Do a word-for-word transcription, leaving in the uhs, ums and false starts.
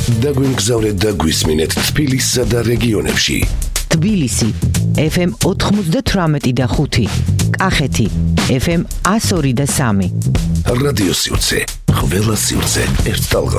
დაგვიმგზავრეთ და გვისმინეთ თბილისსა და რეგიონებში. თბილისი ეფ ემ ოთხმოცდათვრამეტი და ხუთი, კახეთი ეფ ემ ათს ორი და სამი. რადიო სივრცე, ყველა სივრცე ერთ ტალღაზე.